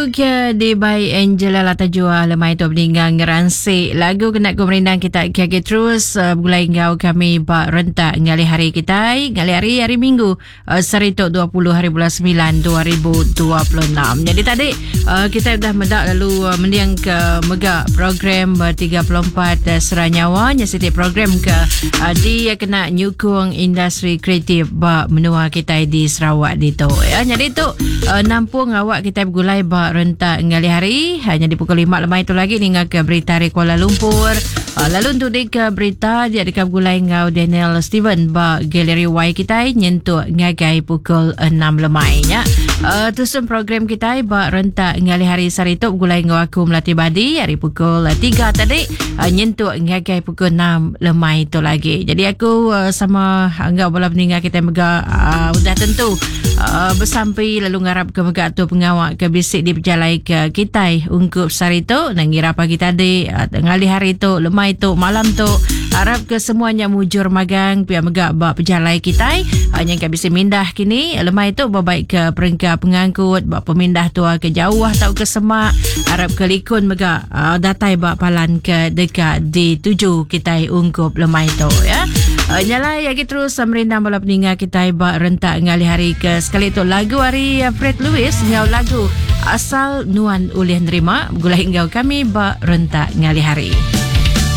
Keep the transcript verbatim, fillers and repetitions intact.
lagu ke di by Angela Latajua lemai tu berdinggang ngeransik lagu kena ku merindang kita kaki terus uh, mulai ngau kami bak rentak ngali hari kita ngali hari hari Minggu uh, Seritok dua puluh hari bulan sembilan dua ribu dua puluh enam. Jadi tadi uh, kita dah mendak lalu uh, mendiang ke megak program uh, tiga puluh empat uh, Seranyawa nyasiti program ke uh, dia kena nyukung industri kreatif bak menua kita di Sarawak di tu ya. Jadi tu uh, nampung awak kita bergulai bak rentak ngali hari hanya di pukul lima lemai tu lagi hingga ke berita dari Kuala Lumpur. Uh, lalu untuk di ke berita dia dekat bergulai ngau Daniel Steven bak galeri Y kita nyentuk ngagai pukul enam lemai ya. Uh, tusun program kita bak rentak ngali hari Saritok bergulai ngau aku melatih badi hari pukul tiga tadi uh, nyentuk ngagai pukul enam lemai tu lagi. Jadi aku uh, sama anggap bola peninggal kita mega uh, sudah tentu uh, bersampai lalu ngarap ke mega tu pengawak ke bisik di berjalai ke kita ungkup Sarito nangira pagi tadi uh, ngali hari tu lemai tu malam tu harap ke semuanya mujur magang pihak mega bak berjalai kita hanya uh, ke bisik mindah kini lemai tu baik ke perengkap pengangkut bak pemindah tu ke jauh atau ke semak harap ke likun mega uh, datai bak palan ke dekat di tujuh kita ungkup lemai tu ya. Uh, nyala ya kita terus merindang bola peninggal kita bak rentak ngali hari ke sekali tu lagu hari uh, Fred Lewis ngau lagu asal nuan ulih nerima gulai engkau kami bak rentak ngali hari.